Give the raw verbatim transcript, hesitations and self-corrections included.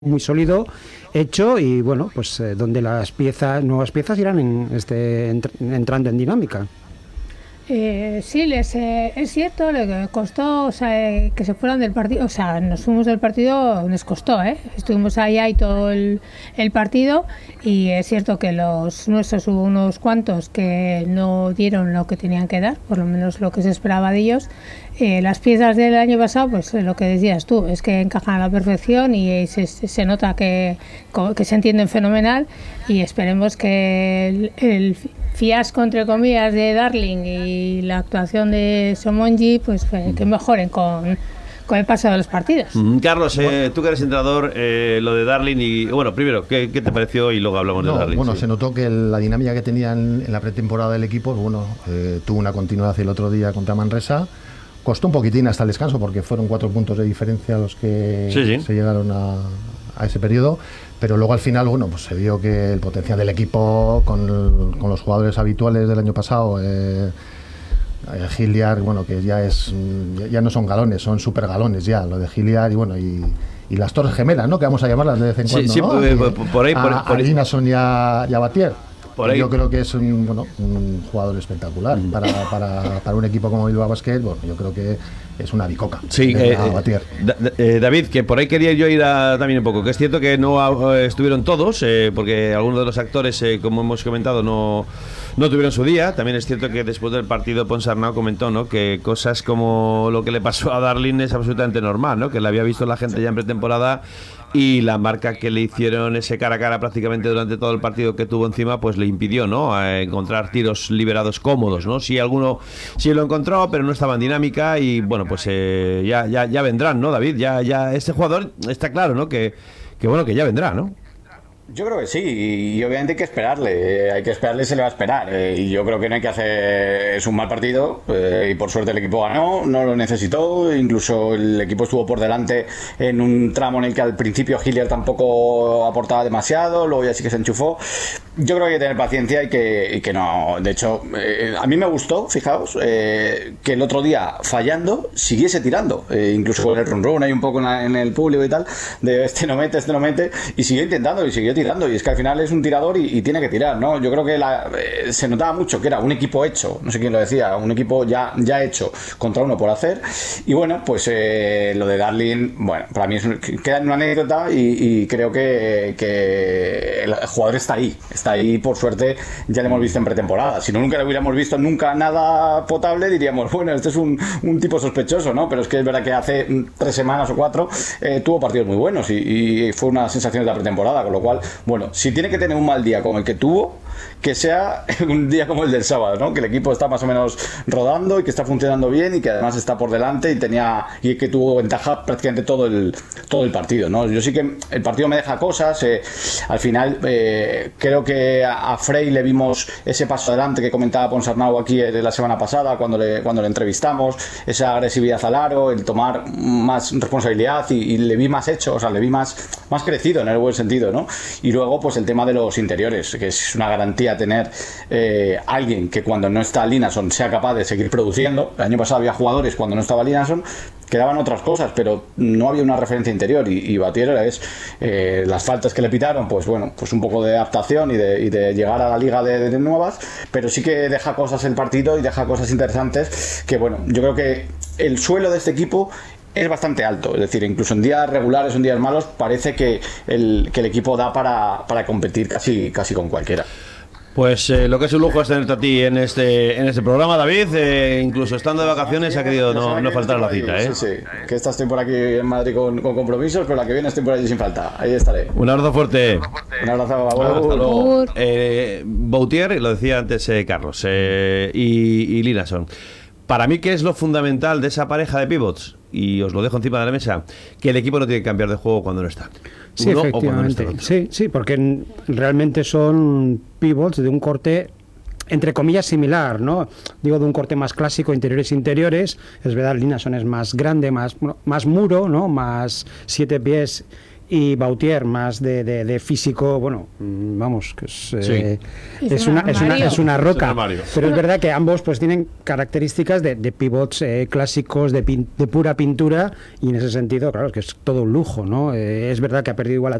muy sólido hecho y bueno, pues eh, donde las piezas, nuevas piezas irán en este, entr entrando en dinámica. Eh, sí, les, eh, es cierto, lo que costó, o sea, eh, que se fueran del partido, o sea, nos fuimos del partido, nos costó, ¿eh? Estuvimos ahí, ahí todo el, el partido y es cierto que los nuestros hubo unos cuantos que no dieron lo que tenían que dar, por lo menos lo que se esperaba de ellos. Eh, las piezas del año pasado, pues lo que decías tú, es que encajan a la perfección y se, se nota que, que se entienden fenomenal y esperemos que el, el fiasco, entre comillas, de Darling y la actuación de Somonji, pues que mejoren con, con el paso de los partidos. Mm, Carlos, eh, tú que eres entrenador, eh, lo de Darling y... Bueno, primero, ¿qué, qué te pareció? Y luego hablamos no, de Darling. Bueno, sí. Se notó que la dinámica que tenía en, en la pretemporada del equipo, bueno, eh, tuvo una continuidad el otro día contra Manresa. Costó un poquitín hasta el descanso porque fueron cuatro puntos de diferencia los que sí, sí. se llegaron a, a ese periodo, pero luego al final, bueno, pues se vio que el potencial del equipo con, con los jugadores habituales del año pasado, eh, Giliar, bueno, que ya es ya, ya no son galones, son super galones ya, lo de Giliar y bueno, y, y las Torres Gemelas, ¿no? Que vamos a llamarlas de vez en cuando, sí, sí, ¿no? por, por, por ahí, por, a, por a Linason y a, y a Batier. Por yo creo que es un, bueno, un jugador espectacular mm. para, para, para un equipo como Bilbao Basket. Bueno, yo creo que es una bicoca. Sí, eh, da, eh, David, que por ahí quería yo ir a, también un poco, que es cierto que no eh, estuvieron todos, eh, porque algunos de los actores, eh, como hemos comentado, no, no tuvieron su día. También es cierto que después del partido Ponsarnau comentó, ¿no?, que cosas como lo que le pasó a Darling es absolutamente normal, ¿no?, que la había visto la gente ya en pretemporada y la marca que le hicieron ese cara a cara prácticamente durante todo el partido que tuvo encima, pues le impidió, ¿no?, a encontrar tiros liberados cómodos, ¿no? Sí, alguno sí lo encontró, pero no estaba en dinámica y bueno, pues eh, ya, ya, ya vendrán, ¿no, David? Ya, ya este jugador está claro, ¿no?, que, que bueno, que ya vendrá, ¿no? Yo creo que sí, y obviamente hay que esperarle, eh, hay que esperarle y se le va a esperar, eh, y yo creo que no hay que hacer, es un mal partido, eh, y por suerte el equipo ganó, no lo necesitó, incluso el equipo estuvo por delante en un tramo en el que al principio Hilliard tampoco aportaba demasiado, luego ya sí que se enchufó. Yo creo que hay que tener paciencia y que, y que no, de hecho, eh, a mí me gustó, fijaos, eh, que el otro día fallando siguiese tirando, eh, incluso con el run run ahí un poco en, la, en el público y tal, de este no mete, este no mete, y siguió intentando y siguió tirando, y es que al final es un tirador y, y tiene que tirar, ¿no? Yo creo que la, eh, se notaba mucho que era un equipo hecho, no sé quién lo decía, un equipo ya, ya hecho contra uno por hacer, y bueno, pues eh, lo de Darling, bueno, para mí es, queda en una anécdota y, y creo que, que el jugador está ahí, está ahí, por suerte ya lo hemos visto en pretemporada, si no nunca lo hubiéramos visto nunca nada potable, diríamos, bueno, este es un, un tipo sospechoso, ¿no? Pero es que es verdad que hace tres semanas o cuatro eh, tuvo partidos muy buenos y, y fue una sensación de la pretemporada, con lo cual, bueno, si tiene que tener un mal día como el que tuvo, que sea un día como el del sábado, ¿no? Que el equipo está más o menos rodando y que está funcionando bien y que además está por delante y tenía y que tuvo ventaja prácticamente todo el todo el partido, ¿no? Yo sí que el partido me deja cosas, eh, al final eh, creo que a, a Frey le vimos ese paso adelante que comentaba Ponsarnau aquí la semana pasada cuando le, cuando le entrevistamos, esa agresividad al aro, el tomar más responsabilidad y, y le vi más hecho, o sea, le vi más, más crecido en el buen sentido, ¿no? Y luego pues el tema de los interiores, que es una garantía tener eh, alguien que cuando no está Linason sea capaz de seguir produciendo. El año pasado había jugadores cuando no estaba Linason que daban otras cosas, pero no había una referencia interior y, y Batier es eh, las faltas que le pitaron, pues bueno, pues un poco de adaptación y de, y de llegar a la liga de, de nuevas, pero sí que deja cosas el partido y deja cosas interesantes que bueno, yo creo que el suelo de este equipo es bastante alto, es decir, incluso en días regulares o en días malos parece que el, que el equipo da para, para competir casi, casi con cualquiera. Pues eh, lo que es un lujo es tenerte a ti en este en este programa, David. Eh, incluso estando de vacaciones ha querido no, no faltar a la cita, ¿eh? Sí, sí. Que esta estoy por aquí en Madrid con, con compromisos, pero la que viene estoy por allí sin falta. Ahí estaré. Un abrazo fuerte. Un abrazo. Hasta luego. Eh, Boutier, lo decía antes eh, Carlos, eh, y, y Linason. Para mí, ¿qué es lo fundamental de esa pareja de pivots? Y os lo dejo encima de la mesa, que el equipo no tiene que cambiar de juego cuando no está. Sí, Uno efectivamente. No sí, sí, porque realmente son pivots de un corte entre comillas similar, ¿no? Digo, de un corte más clásico, interiores interiores. Es verdad, Linason es más grande, más más muro, ¿no? Más siete pies y Bautier más de, de, de físico, bueno, vamos, que es, Sí. eh, Es es, un una, es, una, armario. es una roca. Es un armario. Pero es verdad que ambos pues tienen características de, de pivots eh, clásicos, de, pin, de pura pintura, y en ese sentido, claro, es que es todo un lujo, ¿no? Eh, es verdad que ha perdido igual a